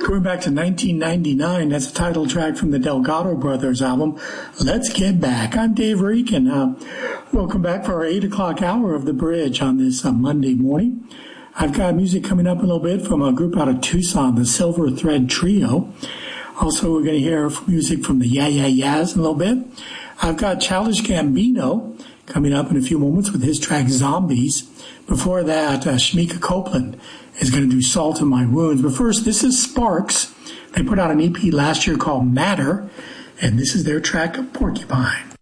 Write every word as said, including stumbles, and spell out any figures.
Going back to nineteen ninety-nine, that's a title track from the Delgado Brothers album, Let's Get Back. I'm Dave Reekin. Uh, welcome back for our eight o'clock hour of The Bridge on this uh, Monday morning. I've got music coming up a little bit from a group out of Tucson, the Silver Thread Trio. Also, we're going to hear music from the Yeah Yeah Yeahs in a little bit. I've got Childish Gambino coming up in a few moments with his track Zombies. Before that, uh, Shamika Copeland is going to do Salt in My Wounds. But first, this is Sparks. They put out an E P last year called Matter, and this is their track Porcupine.